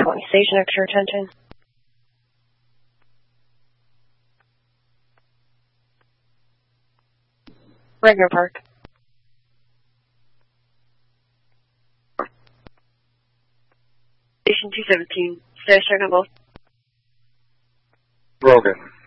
1 station at your attention. Regner Park. Station 217. Status check on both. Brogan.